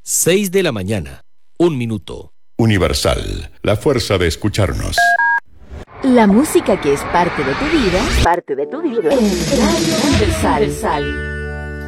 6 de la mañana, 1 minuto. Universal, la fuerza de escucharnos. La música que es parte de tu vida, en Radio Universal.